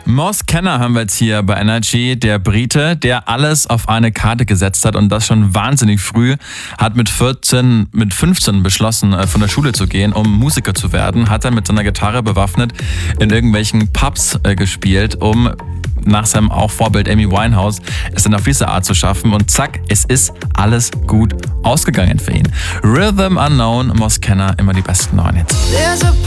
Moss Kenner haben wir jetzt hier bei Energy, der Brite, der alles auf eine Karte gesetzt hat und das schon wahnsinnig früh, hat mit 15 beschlossen, von der Schule zu gehen, um Musiker zu werden, hat dann mit seiner Gitarre bewaffnet in irgendwelchen Pubs gespielt, um nach seinem auch Vorbild Amy Winehouse es dann auf diese Art zu schaffen und zack, es ist alles gut ausgegangen für ihn. Rhythm Unknown, Moss Kenner, immer die besten neuen Hits.